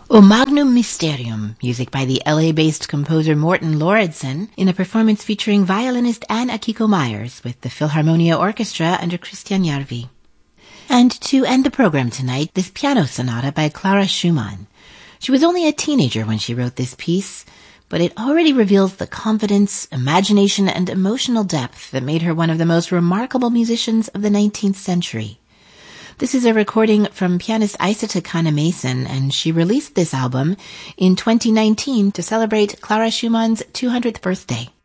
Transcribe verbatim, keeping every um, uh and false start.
O Magnum Mysterium, music by the L A-based composer Morten Lauridsen, in a performance featuring violinist Anne Akiko Myers with the Philharmonia Orchestra under Christian Järvi. And to end the program tonight, this piano sonata by Clara Schumann. She was only a teenager when she wrote this piece, but it already reveals the confidence, imagination, and emotional depth that made her one of the most remarkable musicians of the nineteenth century. This is a recording from pianist Isa Takana Mason, and she released this album in twenty nineteen to celebrate Clara Schumann's two hundredth birthday.